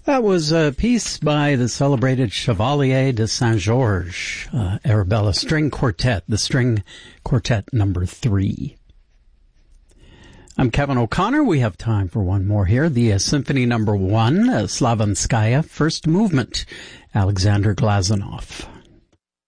That was a piece by the celebrated Chevalier de Saint-Georges, Arabella String Quartet, the String Quartet number 3. I'm Kevin O'Connor. We have time for one more here. The Symphony number 1, Slavinskaya, first movement, Alexander Glazunov.